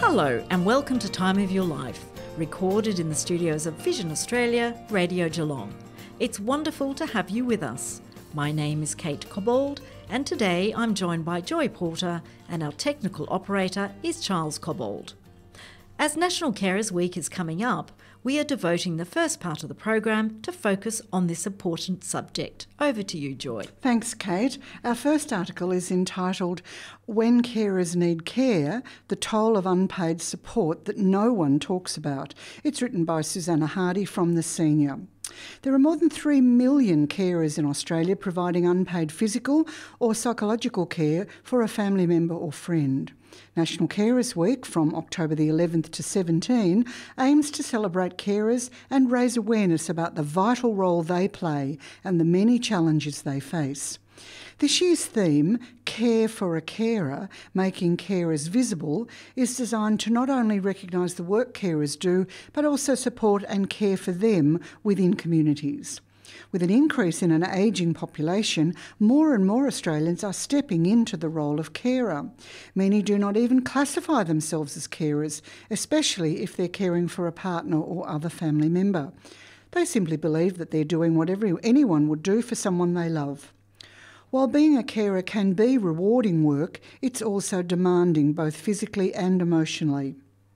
Hello and welcome to Time of Your Life, recorded in the studios of Vision Australia, Radio Geelong. It's wonderful to have you with us. My name is Kate Cobbold and today I'm joined by Joy Porter and our technical operator is Charles Cobbold. As National Carers Week is coming up, we are devoting the first part of the program to focus on this important subject. Over to you, Joy. Thanks, Kate. Our first article is entitled When Carers Need Care, the Toll of Unpaid Support That No One Talks About. It's written by Susanna Hardy from The Senior. There are more than 3 million carers in Australia providing unpaid physical or psychological care for a family member or friend. National Carers Week from October the 11th to 17 aims to celebrate carers and raise awareness about the vital role they play and the many challenges they face. This year's theme, Care for a Carer, Making Carers Visible, is designed to not only recognise the work carers do, but also support and care for them within communities. With an increase in an ageing population, more and more Australians are stepping into the role of carer. Many do not even classify themselves as carers, especially if they're caring for a partner or other family member. They simply believe that they're doing what anyone would do for someone they love. While being a carer can be rewarding work, it's also demanding both physically and emotionally.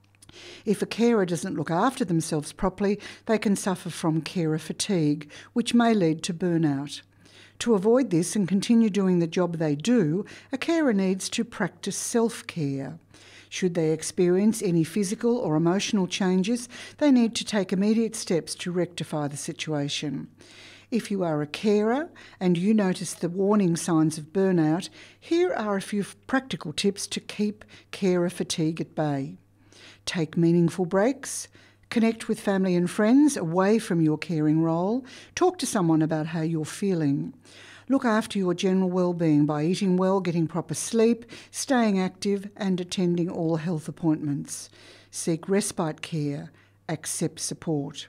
If a carer doesn't look after themselves properly, they can suffer from carer fatigue, which may lead to burnout. To avoid this and continue doing the job they do, a carer needs to practice self-care. Should they experience any physical or emotional changes, they need to take immediate steps to rectify the situation. If you are a carer and you notice the warning signs of burnout, here are a few practical tips to keep carer fatigue at bay. Take meaningful breaks, connect with family and friends away from your caring role, talk to someone about how you're feeling. Look after your general well-being by eating well, getting proper sleep, staying active and attending all health appointments. Seek respite care, accept support.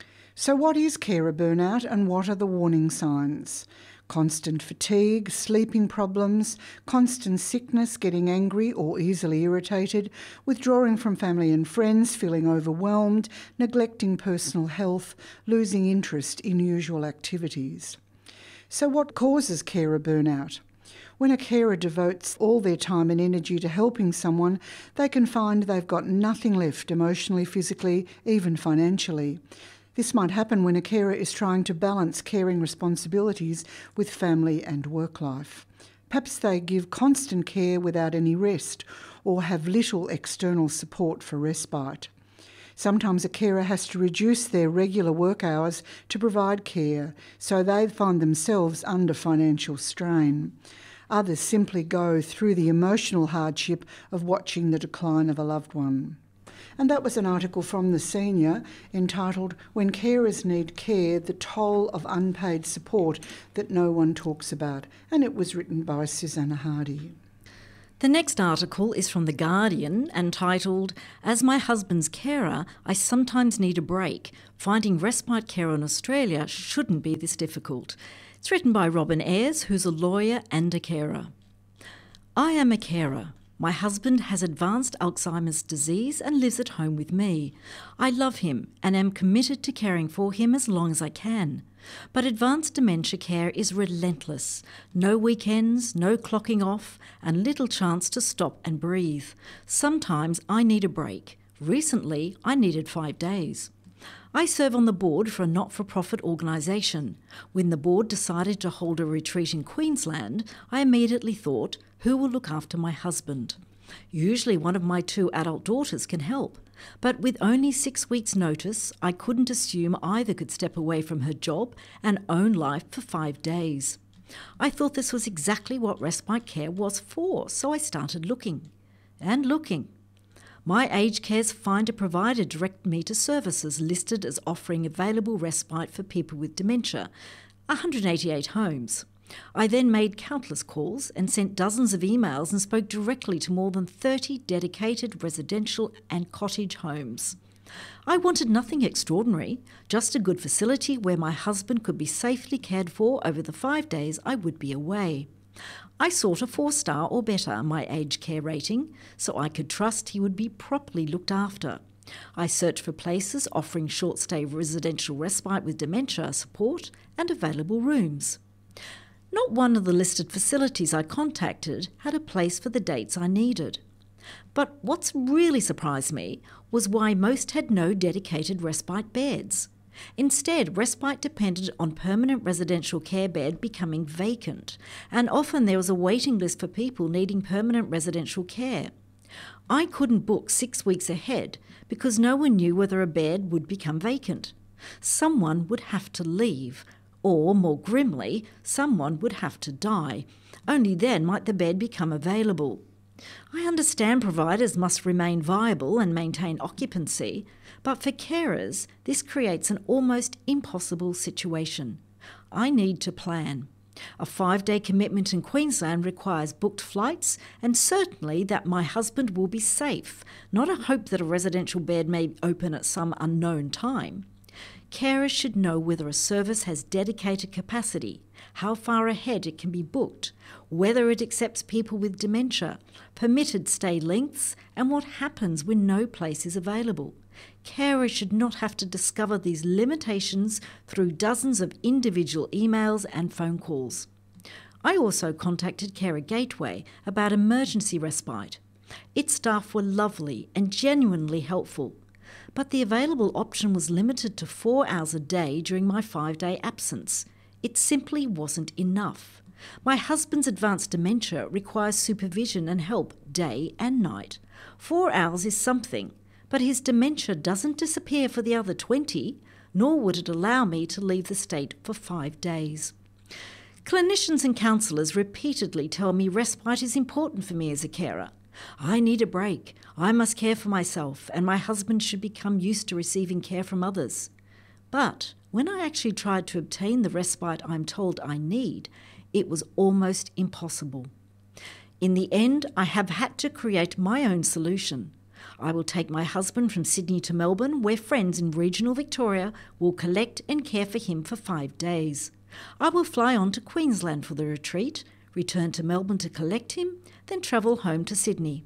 So what is carer burnout and what are the warning signs? Constant fatigue, sleeping problems, constant sickness, getting angry or easily irritated, withdrawing from family and friends, feeling overwhelmed, neglecting personal health, losing interest in usual activities. So what causes carer burnout? When a carer devotes all their time and energy to helping someone, they can find they've got nothing left emotionally, physically, even financially. This might happen when a carer is trying to balance caring responsibilities with family and work life. Perhaps they give constant care without any rest or have little external support for respite. Sometimes a carer has to reduce their regular work hours to provide care, so they find themselves under financial strain. Others simply go through the emotional hardship of watching the decline of a loved one. And that was an article from The Senior entitled When Carers Need Care, the Toll of Unpaid Support That No One Talks About, and it was written by Susanna Hardy. The next article is from The Guardian and titled, As My Husband's Carer, I Sometimes Need a Break. Finding respite care in Australia shouldn't be this difficult. It's written by Robin Ayres, who's a lawyer and a carer. I am a carer. My husband has advanced Alzheimer's disease and lives at home with me. I love him and am committed to caring for him as long as I can. But advanced dementia care is relentless. No weekends, no clocking off, and little chance to stop and breathe. Sometimes I need a break. Recently, I needed 5 days. I serve on the board for a not-for-profit organisation. When the board decided to hold a retreat in Queensland, I immediately thought, who will look after my husband? Usually one of my 2 adult daughters can help, but with only 6 weeks' notice, I couldn't assume either could step away from her job and own life for 5 days. I thought this was exactly what respite care was for, so I started looking. And looking. My Aged Care's Finder provider directed me to services listed as offering available respite for people with dementia, 188 homes. I then made countless calls and sent dozens of emails and spoke directly to more than 30 dedicated residential and cottage homes. I wanted nothing extraordinary, just a good facility where my husband could be safely cared for over the 5 days I would be away. I sought a 4-star or better my aged care rating so I could trust he would be properly looked after. I searched for places offering short-stay residential respite with dementia support and available rooms. Not one of the listed facilities I contacted had a place for the dates I needed. But what's really surprised me was why most had no dedicated respite beds. Instead, respite depended on permanent residential care bed becoming vacant, and often there was a waiting list for people needing permanent residential care. I couldn't book 6 weeks ahead because no one knew whether a bed would become vacant. Someone would have to leave, or more grimly, someone would have to die. Only then might the bed become available. I understand providers must remain viable and maintain occupancy, but for carers, this creates an almost impossible situation. I need to plan. A 5-day commitment in Queensland requires booked flights and certainly that my husband will be safe, not a hope that a residential bed may open at some unknown time. Carers should know whether a service has dedicated capacity, how far ahead it can be booked, whether it accepts people with dementia, permitted stay lengths, and what happens when no place is available. Carers should not have to discover these limitations through dozens of individual emails and phone calls. I also contacted Carer Gateway about emergency respite. Its staff were lovely and genuinely helpful, but the available option was limited to 4 hours a day during my 5-day absence. It simply wasn't enough. My husband's advanced dementia requires supervision and help day and night. 4 hours is something, but his dementia doesn't disappear for the other 20, nor would it allow me to leave the state for 5 days. Clinicians and counsellors repeatedly tell me respite is important for me as a carer. I need a break. I must care for myself, and my husband should become used to receiving care from others. But when I actually tried to obtain the respite I'm told I need, it was almost impossible. In the end, I have had to create my own solution. I will take my husband from Sydney to Melbourne, where friends in regional Victoria will collect and care for him for 5 days. I will fly on to Queensland for the retreat, return to Melbourne to collect him, then travel home to Sydney.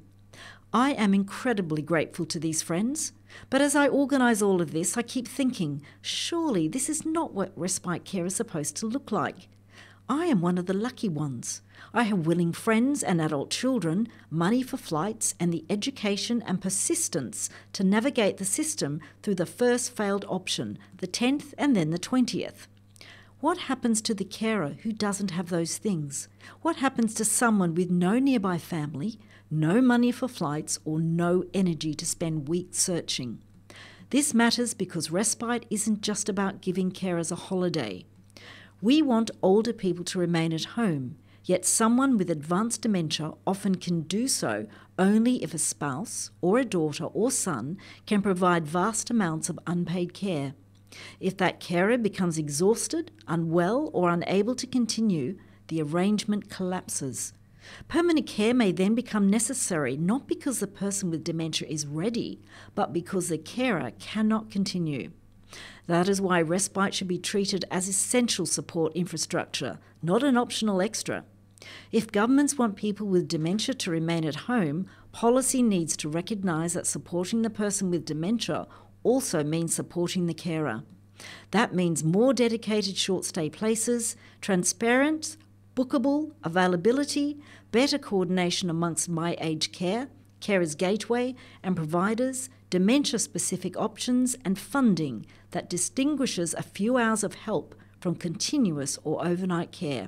I am incredibly grateful to these friends, but as I organise all of this, I keep thinking, surely this is not what respite care is supposed to look like. I am one of the lucky ones. I have willing friends and adult children, money for flights, and the education and persistence to navigate the system through the first failed option, the 10th and then the 20th. What happens to the carer who doesn't have those things? What happens to someone with no nearby family, no money for flights, or no energy to spend weeks searching? This matters because respite isn't just about giving carers a holiday. We want older people to remain at home, yet someone with advanced dementia often can do so only if a spouse or a daughter or son can provide vast amounts of unpaid care. If that carer becomes exhausted, unwell, or unable to continue, the arrangement collapses. Permanent care may then become necessary not because the person with dementia is ready, but because the carer cannot continue. That is why respite should be treated as essential support infrastructure, not an optional extra. If governments want people with dementia to remain at home, policy needs to recognise that supporting the person with dementia also means supporting the carer. That means more dedicated short-stay places, transparent, bookable availability, better coordination amongst My Aged Care, Carers Gateway and providers, dementia-specific options and funding that distinguishes a few hours of help from continuous or overnight care.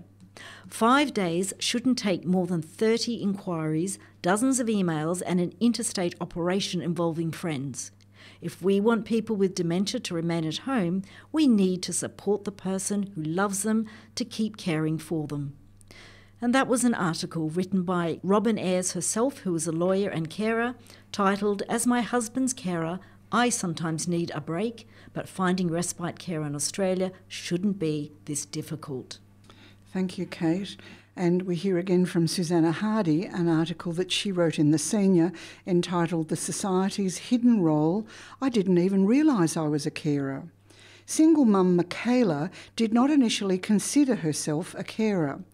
5 days shouldn't take more than 30 inquiries, dozens of emails and an interstate operation involving friends. If we want people with dementia to remain at home, we need to support the person who loves them to keep caring for them. And that was an article written by Robin Ayres herself, who is a lawyer and carer, titled, "As My Husband's Carer, I Sometimes Need a Break, but Finding Respite Care in Australia Shouldn't Be This Difficult." Thank you, Kate. And we hear again from Susanna Hardy, an article that she wrote in The Senior entitled "The Society's Hidden Role. I Didn't Even Realise I Was a Carer." Single mum Michaela did not initially consider herself a carer.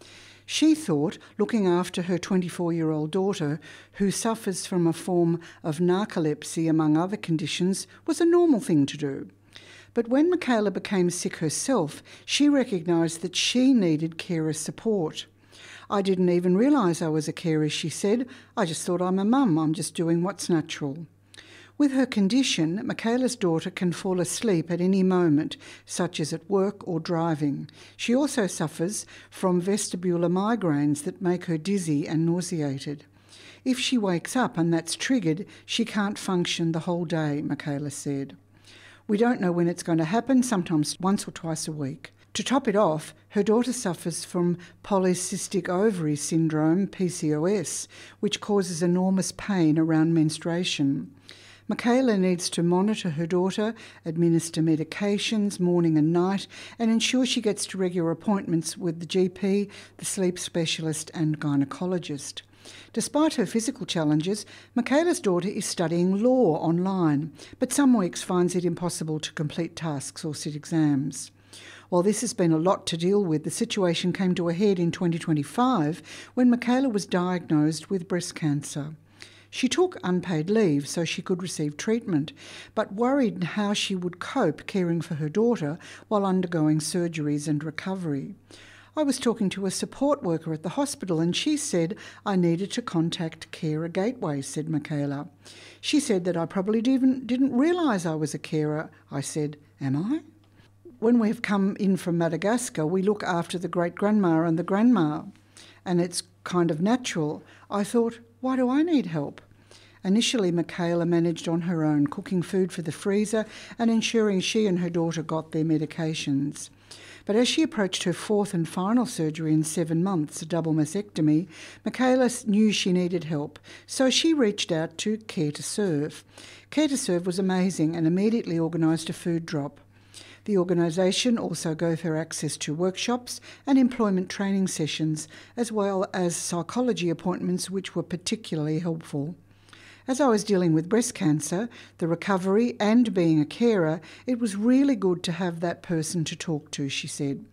She thought looking after her 24-year-old daughter, who suffers from a form of narcolepsy among other conditions, was a normal thing to do. But when Michaela became sick herself, she recognised that she needed carer support. "I didn't even realise I was a carer," she said. "I just thought I'm a mum. I'm just doing what's natural." With her condition, Michaela's daughter can fall asleep at any moment, such as at work or driving. She also suffers from vestibular migraines that make her dizzy and nauseated. If she wakes up and that's triggered, she can't function the whole day, Michaela said. "We don't know when it's going to happen, sometimes once or twice a week." To top it off, her daughter suffers from polycystic ovary syndrome, PCOS, which causes enormous pain around menstruation. Michaela needs to monitor her daughter, administer medications morning and night, and ensure she gets to regular appointments with the GP, the sleep specialist and gynaecologist. Despite her physical challenges, Michaela's daughter is studying law online, but some weeks finds it impossible to complete tasks or sit exams. While this has been a lot to deal with, the situation came to a head in 2025 when Michaela was diagnosed with breast cancer. She took unpaid leave so she could receive treatment, but worried how she would cope caring for her daughter while undergoing surgeries and recovery. "I was talking to a support worker at the hospital and she said I needed to contact Carer Gateway," said Michaela. "She said that I probably didn't realise I was a carer." I said, "Am I?" When we've come in from Madagascar, we look after the great-grandma and the grandma, and it's kind of natural. I thought, why do I need help? Initially, Michaela managed on her own, cooking food for the freezer and ensuring she and her daughter got their medications. But as she approached her fourth and final surgery in 7 months, a double mastectomy, Michaela knew she needed help, so she reached out to Care to Serve. Care to Serve was amazing and immediately organised a food drop. The organisation also gave her access to workshops and employment training sessions, as well as psychology appointments, which were particularly helpful. As I was dealing with breast cancer, the recovery and being a carer, it was really good to have that person to talk to, she said.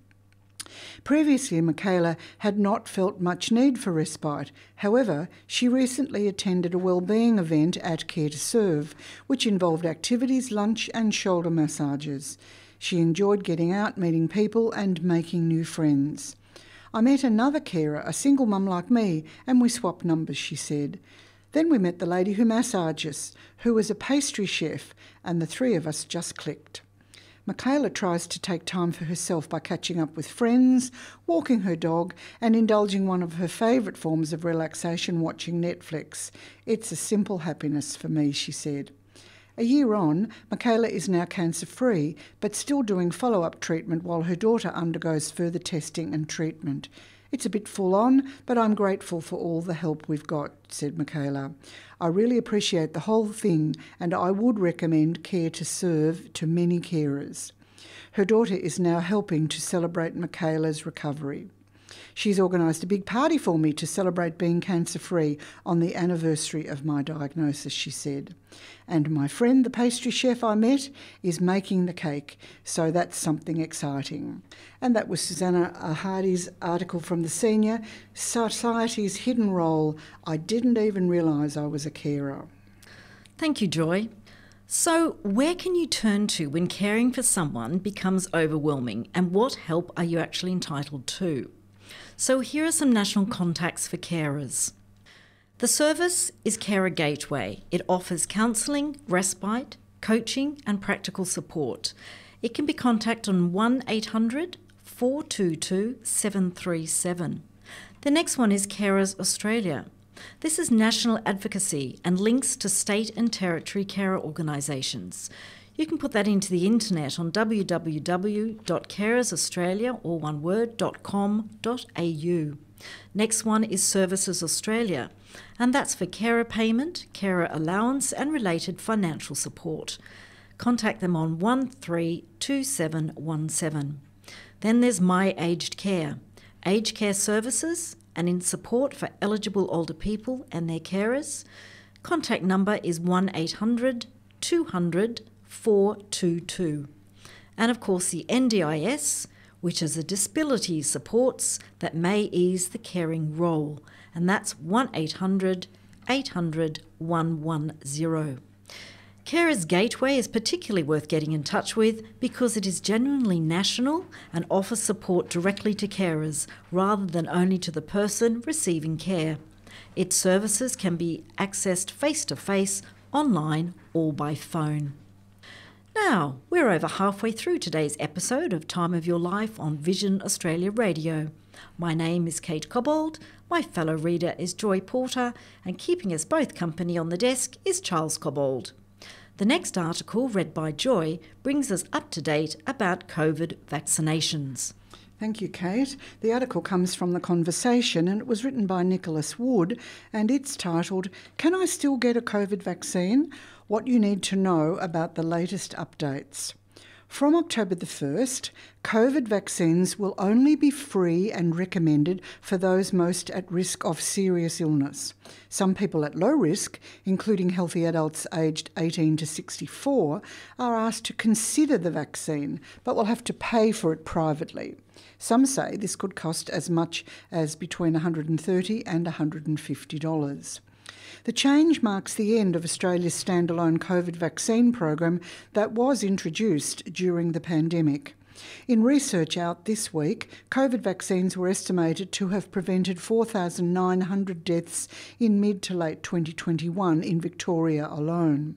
Previously, Michaela had not felt much need for respite. However, she recently attended a wellbeing event at Care to Serve, which involved activities, lunch and shoulder massages. She enjoyed getting out, meeting people and making new friends. "I met another carer, a single mum like me, and we swapped numbers," she said. "Then we met the lady who massages, who was a pastry chef, and the three of us just clicked." Michaela tries to take time for herself by catching up with friends, walking her dog, and indulging one of her favourite forms of relaxation, watching Netflix. "It's a simple happiness for me," she said. A year on, Michaela is now cancer-free, but still doing follow-up treatment while her daughter undergoes further testing and treatment. "It's a bit full on, but I'm grateful for all the help we've got," said Michaela. "I really appreciate the whole thing and I would recommend Care to Serve to many carers." Her daughter is now helping to celebrate Michaela's recovery. "She's organised a big party for me to celebrate being cancer-free on the anniversary of my diagnosis," she said. "And my friend, the pastry chef I met, is making the cake, so that's something exciting." And that was Susanna Hardy's article from The Senior, Society's Hidden Role. I didn't even realise I was a carer. Thank you, Joy. So, where can you turn to when caring for someone becomes overwhelming, and what help are you actually entitled to? So here are some national contacts for carers. The service is Carer Gateway. It offers counselling, respite, coaching and practical support. It can be contacted on 1800 422 737. The next one is Carers Australia. This is national advocacy and links to state and territory carer organisations. You can put that into the internet on www.carersaustralia.com.au. Next one is Services Australia, and that's for carer payment, carer allowance and related financial support. Contact them on 132717. Then there's My Aged Care, aged care services and in support for eligible older people and their carers. Contact number is 1800 200 422. And of course the NDIS, which is a disability supports that may ease the caring role, and that's 1800 800 110. Carers Gateway is particularly worth getting in touch with because it is genuinely national and offers support directly to carers rather than only to the person receiving care. Its services can be accessed face-to-face, online or by phone. Now, we're over halfway through today's episode of Time of Your Life on Vision Australia Radio. My name is Kate Cobbold, my fellow reader is Joy Porter, and keeping us both company on the desk is Charles Cobbold. The next article, read by Joy, brings us up to date about COVID vaccinations. Thank you, Kate. The article comes from The Conversation and it was written by Nicholas Wood and it's titled, Can I Still Get a COVID Vaccine? What You Need to Know About the Latest Updates. From October the 1st, COVID vaccines will only be free and recommended for those most at risk of serious illness. Some people at low risk, including healthy adults aged 18 to 64, are asked to consider the vaccine, but will have to pay for it privately. Some say this could cost as much as between $130 and $150. The change marks the end of Australia's standalone COVID vaccine program that was introduced during the pandemic. In research out this week, COVID vaccines were estimated to have prevented 4,900 deaths in mid to late 2021 in Victoria alone.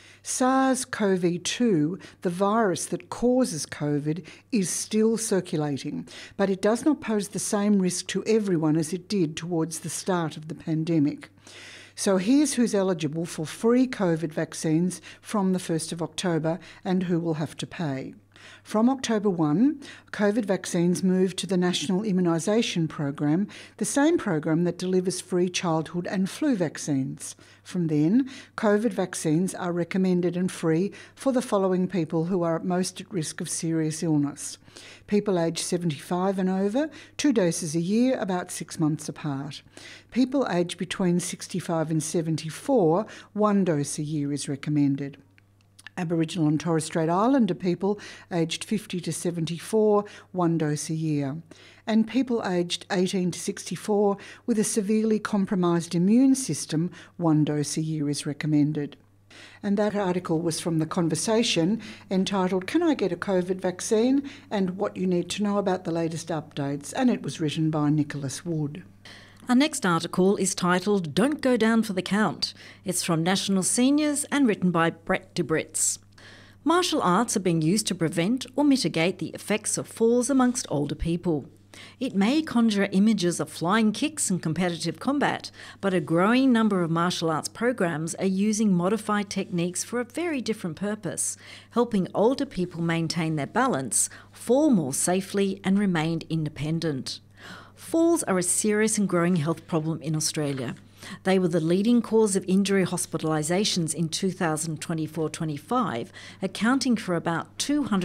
SARS-CoV-2, the virus that causes COVID, is still circulating, but it does not pose the same risk to everyone as it did towards the start of the pandemic. So here's who's eligible for free COVID vaccines from the 1st of October and who will have to pay. From October 1, COVID vaccines moved to the National Immunisation Program, the same program that delivers free childhood and flu vaccines. From then, COVID vaccines are recommended and free for the following people who are most at risk of serious illness. People aged 75 and over, 2 doses a year, about 6 months apart. People aged between 65 and 74, 1 dose a year is recommended. Aboriginal and Torres Strait Islander people aged 50 to 74, 1 dose a year. And people aged 18 to 64 with a severely compromised immune system, 1 dose a year is recommended. And that article was from The Conversation entitled, Can I Get a COVID Vaccine? And What You Need to Know About the Latest Updates, and it was written by Nicholas Wood. Our next article is titled Don't Go Down for the Count. It's from National Seniors and written by Brett DeBritz. Martial arts are being used to prevent or mitigate the effects of falls amongst older people. It may conjure images of flying kicks and competitive combat, but a growing number of martial arts programs are using modified techniques for a very different purpose, helping older people maintain their balance, fall more safely and remain independent. Falls are a serious and growing health problem in Australia. They were the leading cause of injury hospitalisations in 2024-25, accounting for about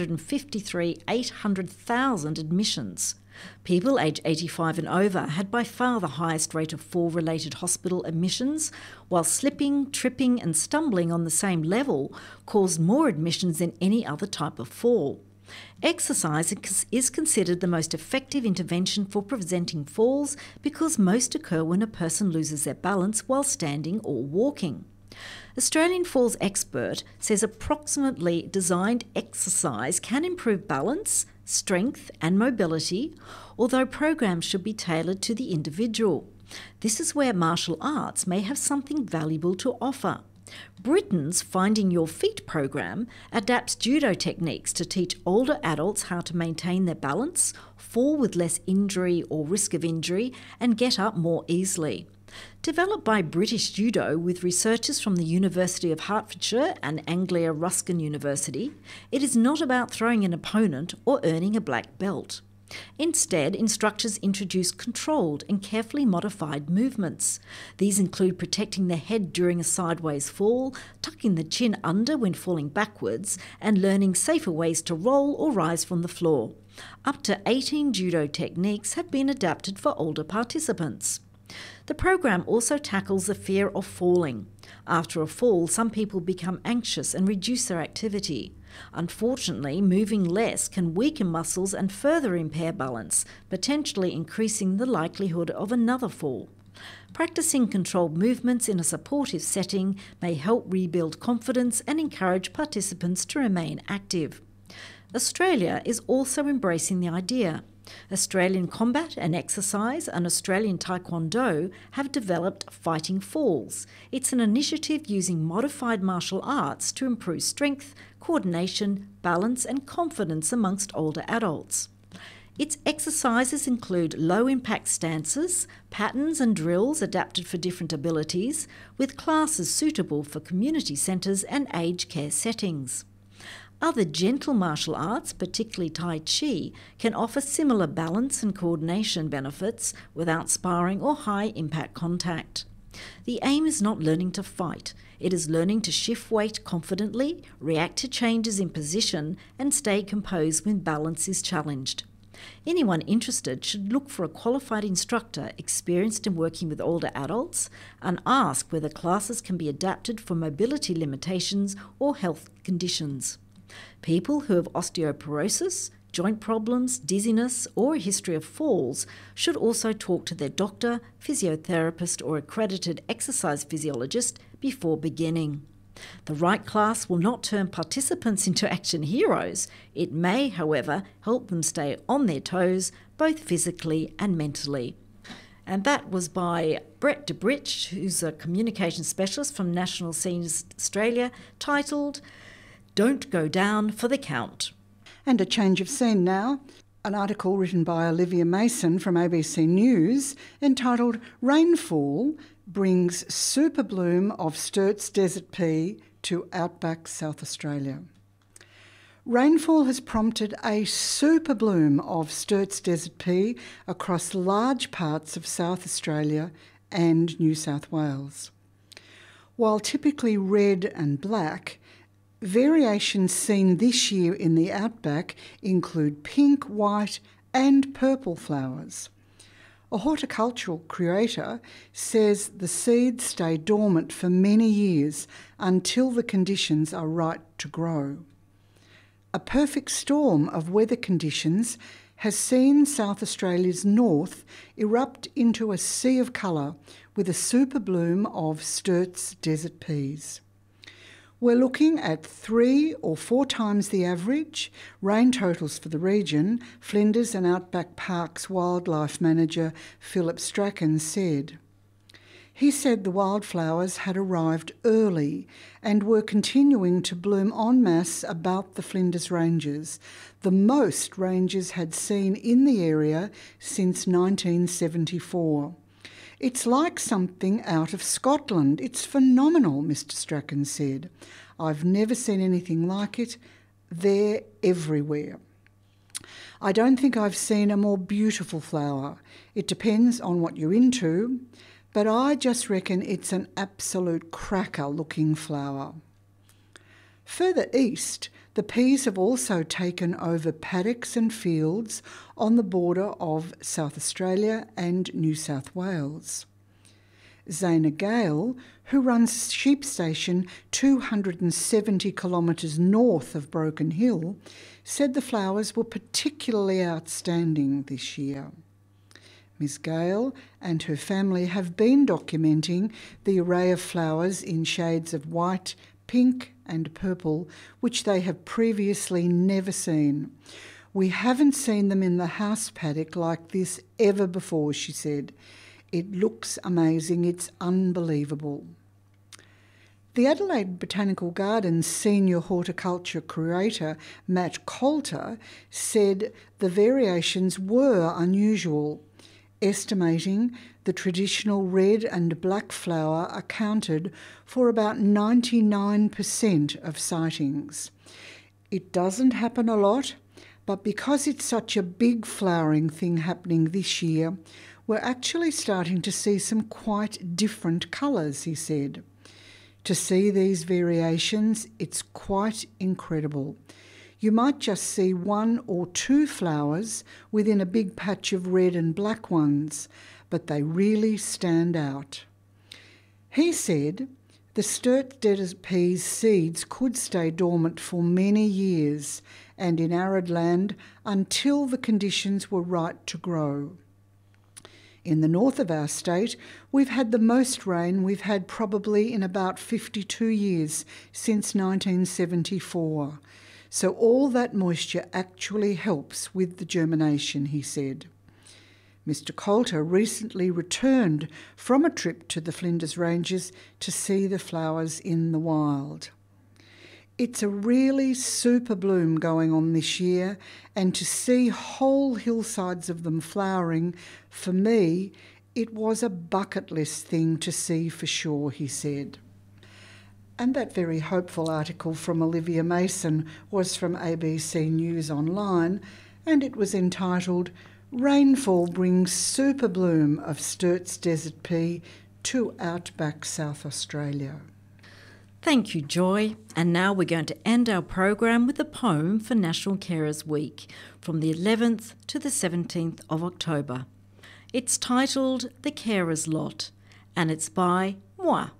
800,000 admissions. People aged 85 and over had by far the highest rate of fall-related hospital admissions, while slipping, tripping and stumbling on the same level caused more admissions than any other type of fall. Exercise is considered the most effective intervention for preventing falls because most occur when a person loses their balance while standing or walking. Australian Falls expert says approximately designed exercise can improve balance, strength and mobility, although programs should be tailored to the individual. This is where martial arts may have something valuable to offer. Britain's Finding Your Feet program adapts judo techniques to teach older adults how to maintain their balance, fall with less injury or risk of injury, and get up more easily. Developed by British Judo with researchers from the University of Hertfordshire and Anglia Ruskin University, it is not about throwing an opponent or earning a black belt. Instead, instructors introduce controlled and carefully modified movements. These include protecting the head during a sideways fall, tucking the chin under when falling backwards, and learning safer ways to roll or rise from the floor. Up to 18 judo techniques have been adapted for older participants. The program also tackles the fear of falling. After a fall, some people become anxious and reduce their activity. Unfortunately, moving less can weaken muscles and further impair balance, potentially increasing the likelihood of another fall. Practicing controlled movements in a supportive setting may help rebuild confidence and encourage participants to remain active. Australia is also embracing the idea. Australian Combat and Exercise and Australian Taekwondo have developed Fighting Falls. It's an initiative using modified martial arts to improve strength, coordination, balance and confidence amongst older adults. Its exercises include low-impact stances, patterns and drills adapted for different abilities, with classes suitable for community centres and aged care settings. Other gentle martial arts, particularly Tai Chi, can offer similar balance and coordination benefits without sparring or high-impact contact. The aim is not learning to fight. It is learning to shift weight confidently, react to changes in position, and stay composed when balance is challenged. Anyone interested should look for a qualified instructor experienced in working with older adults and ask whether classes can be adapted for mobility limitations or health conditions. People who have osteoporosis, joint problems, dizziness, or a history of falls should also talk to their doctor, physiotherapist, or accredited exercise physiologist before beginning. The right class will not turn participants into action heroes. It may, however, help them stay on their toes, both physically and mentally. And that was by Brett DeBrich, who's a communication specialist from National Seniors Australia, titled Don't Go Down for the Count. And a change of scene now. An article written by Olivia Mason from ABC News entitled Rainfall Brings Super Bloom of Sturt's Desert Pea to Outback South Australia. Rainfall has prompted a super bloom of Sturt's Desert Pea across large parts of South Australia and New South Wales. While typically red and black, variations seen this year in the outback include pink, white and purple flowers. A horticultural curator says the seeds stay dormant for many years until the conditions are right to grow. A perfect storm of weather conditions has seen South Australia's north erupt into a sea of colour with a super bloom of Sturt's desert peas. We're looking at 3 or 4 times the average rain totals for the region, Flinders and Outback Parks wildlife manager Philip Strachan said. He said the wildflowers had arrived early and were continuing to bloom en masse about the Flinders Ranges, the most rangers had seen in the area since 1974. It's like something out of Scotland. It's phenomenal, Mr. Strachan said. I've never seen anything like it. They're everywhere. I don't think I've seen a more beautiful flower. It depends on what you're into, but I just reckon it's an absolute cracker-looking flower. Further east, the peas have also taken over paddocks and fields on the border of South Australia and New South Wales. Zana Gale, who runs sheep station 270 kilometres north of Broken Hill, said the flowers were particularly outstanding this year. Ms. Gale and her family have been documenting the array of flowers in shades of white, pink and purple, which they have previously never seen. We haven't seen them in the house paddock like this ever before, she said. It looks amazing. It's unbelievable. The Adelaide Botanical Gardens senior horticulture curator Matt Coulter said the variations were unusual, estimating the traditional red and black flower accounted for about 99% of sightings. It doesn't happen a lot, but because it's such a big flowering thing happening this year, we're actually starting to see some quite different colours, he said. To see these variations, it's quite incredible. You might just see 1 or 2 flowers within a big patch of red and black ones, but they really stand out. He said the Sturt Desert pea's seeds could stay dormant for many years and in arid land until the conditions were right to grow. In the north of our state, we've had the most rain we've had probably in about 52 years since 1974. So all that moisture actually helps with the germination, he said. Mr. Coulter recently returned from a trip to the Flinders Ranges to see the flowers in the wild. It's a really super bloom going on this year, and to see whole hillsides of them flowering, for me, it was a bucket list thing to see for sure, he said. And that very hopeful article from Olivia Mason was from ABC News Online, and it was entitled Rainfall Brings Super Bloom of Sturt's Desert Pea to Outback South Australia. Thank you, Joy. And now we're going to end our program with a poem for National Carers Week from the 11th to the 17th of October. It's titled The Carers Lot, and it's by moi.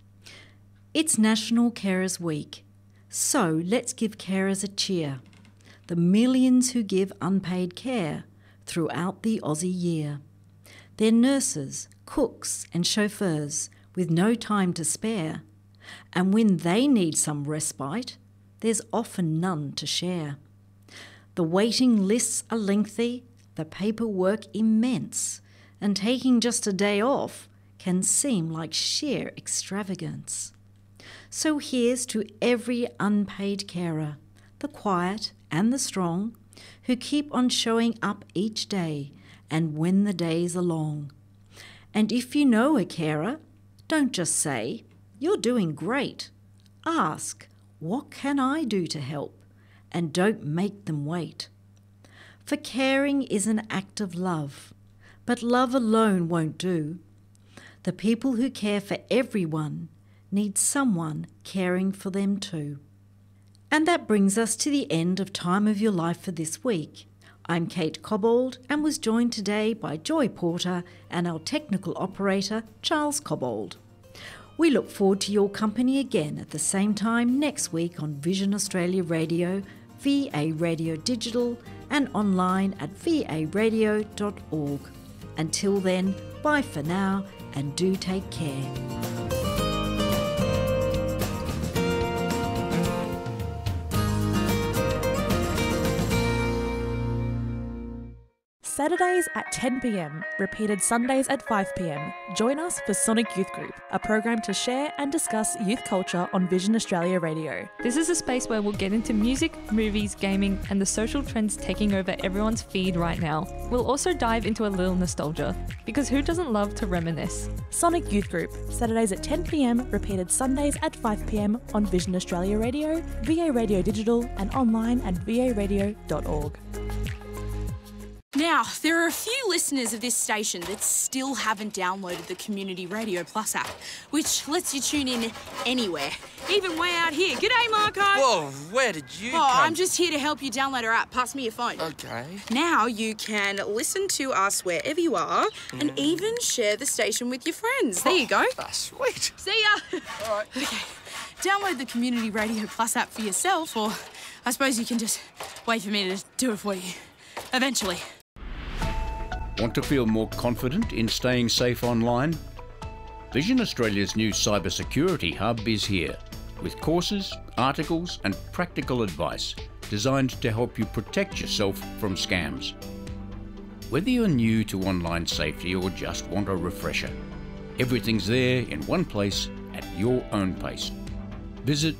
It's National Carers Week, so let's give carers a cheer. The millions who give unpaid care throughout the Aussie year. They're nurses, cooks and chauffeurs with no time to spare. And when they need some respite, there's often none to share. The waiting lists are lengthy, the paperwork immense, and taking just a day off can seem like sheer extravagance. So here's to every unpaid carer, the quiet and the strong, who keep on showing up each day and when the days are long. And if you know a carer, don't just say, "You're doing great." Ask, "What can I do to help?" And don't make them wait. For caring is an act of love, but love alone won't do. The people who care for everyone need someone caring for them too. And that brings us to the end of Time of Your Life for this week. I'm Kate Cobbold and was joined today by Joy Porter and our technical operator, Charles Cobbold. We look forward to your company again at the same time next week on Vision Australia Radio, VA Radio Digital, and online at varadio.org. Until then, bye for now and do take care. Saturdays at 10 p.m, repeated Sundays at 5 p.m. Join us for Sonic Youth Group, a program to share and discuss youth culture on Vision Australia Radio. This is a space where we'll get into music, movies, gaming, and the social trends taking over everyone's feed right now. We'll also dive into a little nostalgia, because who doesn't love to reminisce? Sonic Youth Group, Saturdays at 10 p.m, repeated Sundays at 5 p.m. on Vision Australia Radio, VA Radio Digital, and online at varadio.org. Now, there are a few listeners of this station that still haven't downloaded the Community Radio Plus app, which lets you tune in anywhere, even way out here. G'day, Marco. Whoa, where did you come? I'm just here to help you download our app. Pass me your phone. Okay. Now you can listen to us wherever you are and even share the station with your friends. There you go. That's sweet. See ya. All right. Okay, download the Community Radio Plus app for yourself, or I suppose you can just wait for me to do it for you. Eventually. Want to feel more confident in staying safe online? Vision Australia's new cybersecurity hub is here, with courses, articles and practical advice designed to help you protect yourself from scams. Whether you're new to online safety or just want a refresher, everything's there in one place at your own pace. Visit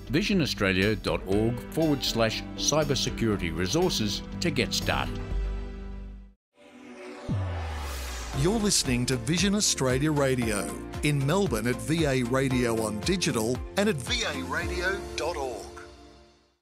visionaustralia.org/cybersecurity resources to get started. You're listening to Vision Australia Radio in Melbourne at VA Radio on Digital and at varadio.org.